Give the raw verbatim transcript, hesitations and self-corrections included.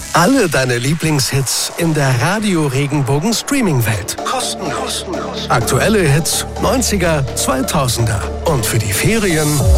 Alle deine Lieblingshits in der Radio Regenbogen Streaming-Welt. Kostenlos. Aktuelle Hits, neunziger, zweitausender. Und für die Ferien